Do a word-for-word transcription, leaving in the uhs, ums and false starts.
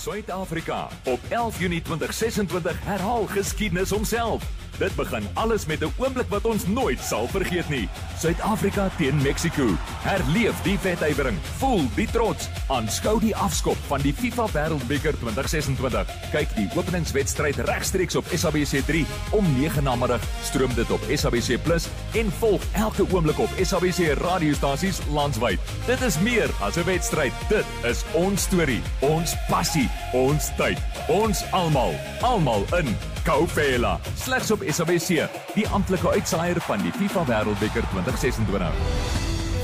Suid-Afrika. Op elf Junie twintig sesentwintig herhaal geskiedenis homself. Dit begin alles met 'n oomblik wat ons nooit sal vergeet nie. Suid-Afrika teen Mexico. Herleef die wedywering. Voel die trots. Aanskou die afskop van die FIFA Wêreldbeker twintig sesentwintig. Kyk die openingswedstryd regstreeks op S A B C drie om nege namiddag. Stroom dit op S A B C Plus en volg elke oomblik op S A B C radiostasies landwyd. Dit is meer as 'n wedstryd. Dit is ons storie, ons passie, ons tyd, ons almal, almal in Kaupela. Slegs op S A B C, die amptelike uitsaaier van die FIFA Wêreldbeker twintig sesentwintig.